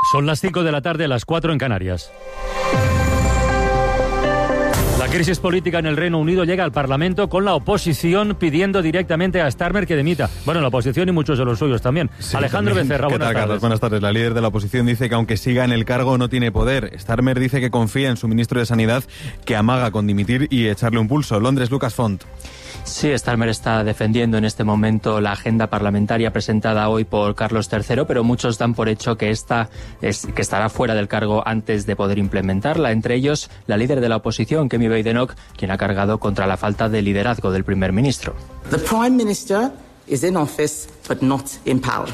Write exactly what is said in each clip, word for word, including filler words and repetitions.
Son las cinco de la tarde, las cuatro en Canarias. La crisis política en el Reino Unido llega al Parlamento con la oposición pidiendo directamente a Starmer que dimita. Bueno, la oposición y muchos de los suyos también. Sí, Alejandro también. Becerra, buenas tardes. Carlos? Buenas tardes. La líder de la oposición dice que aunque siga en el cargo no tiene poder. Starmer dice que confía en su ministro de Sanidad, que amaga con dimitir y echarle un pulso. Londres, Lucas Font. Sí, Starmer está defendiendo en este momento la agenda parlamentaria presentada hoy por Carlos tercero, pero muchos dan por hecho que esta es, que estará fuera del cargo antes de poder implementarla. Entre ellos, la líder de la oposición, Kemi Badenoch, quien ha cargado contra la falta de liderazgo del primer ministro. The Prime Minister is in office, but not in power.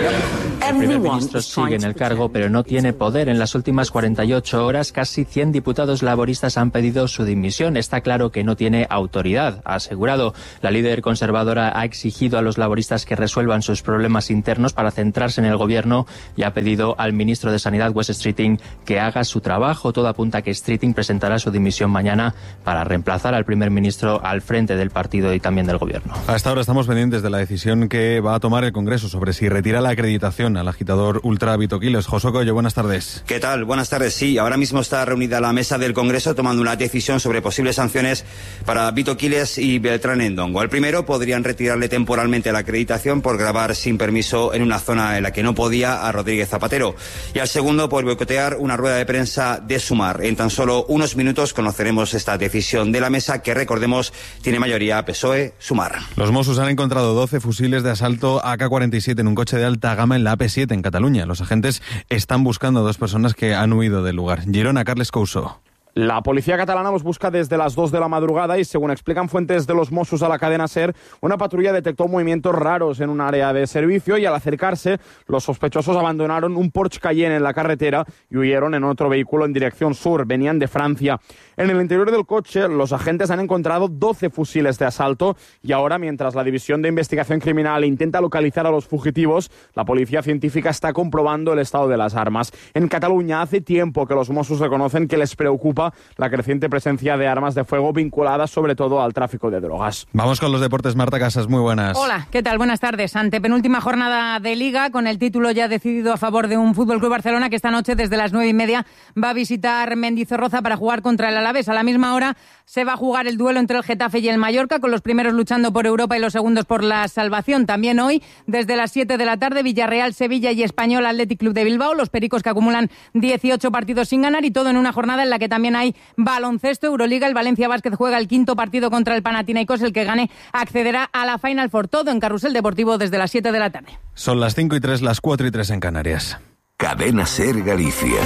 El primer ministro sigue en el cargo, pero no tiene poder. En las últimas cuarenta y ocho horas, casi cien diputados laboristas han pedido su dimisión. Está claro que no tiene autoridad, ha asegurado. La líder conservadora ha exigido a los laboristas que resuelvan sus problemas internos para centrarse en el gobierno y ha pedido al ministro de Sanidad, Wes Streeting, que haga su trabajo. Todo apunta a que Streeting presentará su dimisión mañana para reemplazar al primer ministro al frente del partido y también del gobierno. Hasta ahora estamos pendientes de la decisión que va a tomar el Congreso sobre si retira la acreditación al agitador ultra Vito Quiles. José Coello, buenas tardes. ¿Qué tal? Buenas tardes. Sí, ahora mismo está reunida la mesa del Congreso tomando una decisión sobre posibles sanciones para Vito Quiles y Beltrán Endongo. Al primero podrían retirarle temporalmente la acreditación por grabar sin permiso en una zona en la que no podía a Rodríguez Zapatero. Y al segundo por boicotear una rueda de prensa de Sumar. En tan solo unos minutos conoceremos esta decisión de la mesa que, recordemos, tiene mayoría P S O E, Sumar. Los Mossos han encontrado doce fusiles de asalto A K cuarenta y siete en un coche de alta gama en la A P siete en Cataluña. Los agentes están buscando a dos personas que han huido del lugar. Girona, Carles Couso. La policía catalana los busca desde las dos de la madrugada y, según explican fuentes de los Mossos a la cadena SER, una patrulla detectó movimientos raros en un área de servicio y, al acercarse, los sospechosos abandonaron un Porsche Cayenne en la carretera y huyeron en otro vehículo en dirección sur. Venían de Francia. En el interior del coche, los agentes han encontrado doce fusiles de asalto y ahora, mientras la División de Investigación Criminal intenta localizar a los fugitivos, la policía científica está comprobando el estado de las armas. En Cataluña hace tiempo que los Mossos reconocen que les preocupa la creciente presencia de armas de fuego vinculadas sobre todo al tráfico de drogas. Vamos con los deportes. Marta Casas, muy buenas. Hola, ¿qué tal? Buenas tardes. Ante penúltima jornada de Liga, con el título ya decidido a favor de un F C Barcelona que esta noche desde las nueve y media va a visitar Mendizorroza para jugar contra el Alavés. A la misma hora se va a jugar el duelo entre el Getafe y el Mallorca, con los primeros luchando por Europa y los segundos por la salvación. También hoy, desde las siete de la tarde, Villarreal, Sevilla y Español Athletic Club de Bilbao, los pericos que acumulan dieciocho partidos sin ganar, y todo en una jornada en la que también hay baloncesto, Euroliga. El Valencia Basket juega el quinto partido contra el Panathinaikos. El que gane accederá a la Final Four. Todo en Carrusel Deportivo desde las siete de la tarde. Son las cinco y tres, las cuatro y tres en Canarias. Cadena SER Galicia.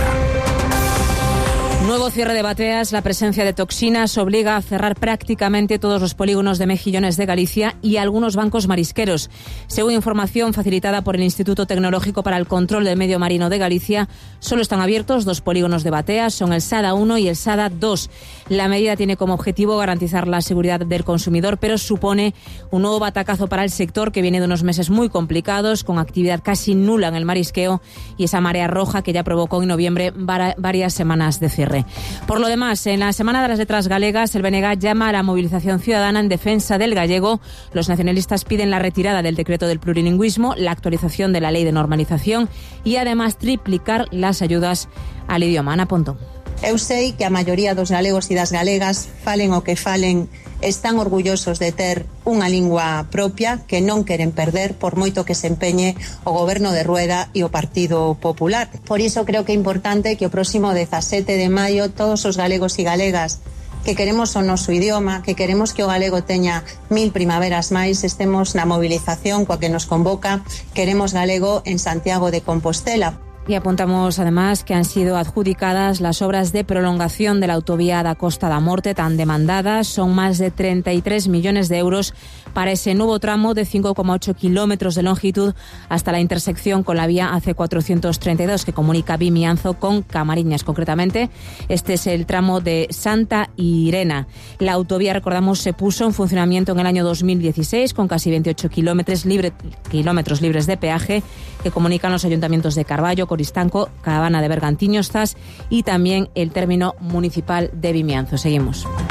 Nuevo cierre de bateas, la presencia de toxinas obliga a cerrar prácticamente todos los polígonos de mejillones de Galicia y algunos bancos marisqueros. Según información facilitada por el Instituto Tecnológico para el Control del Medio Marino de Galicia, solo están abiertos dos polígonos de bateas, son el SADA uno y el SADA dos. La medida tiene como objetivo garantizar la seguridad del consumidor, pero supone un nuevo batacazo para el sector que viene de unos meses muy complicados, con actividad casi nula en el marisqueo y esa marea roja que ya provocó en noviembre varias semanas de cierre. Por lo demás, en la Semana de las Letras Galegas, el B N G llama a la movilización ciudadana en defensa del gallego. Los nacionalistas piden la retirada del decreto del plurilingüismo, la actualización de la ley de normalización y además triplicar las ayudas al idioma. Ana Pontón. Eu sei que a maioría dos galegos e das galegas, falen o que falen, están orgullosos de ter unha lingua propia que non queren perder por moito que se empeñe o goberno de Rueda e o Partido Popular. Por iso creo que é importante que o próximo dezasete de maio todos os galegos e galegas que queremos o noso idioma, que queremos que o galego teña mil primaveras máis, estemos na movilización coa que nos convoca Queremos Galego en Santiago de Compostela. Y apuntamos además que han sido adjudicadas las obras de prolongación de la autovía da Costa da Morte tan demandadas. Son más de treinta y tres millones de euros para ese nuevo tramo de cinco coma ocho kilómetros de longitud hasta la intersección con la vía A C cuatrocientos treinta y dos que comunica Vimianzo con Camariñas. Concretamente, este es el tramo de Santa Irena. La autovía, recordamos, se puso en funcionamiento en el año dos mil dieciséis con casi veintiocho kilómetros, libre, kilómetros libres de peaje que comunican los ayuntamientos de Carballo, Coristanco, Cabana de Bergantiños, Zas y también el término municipal de Vimianzo. Seguimos.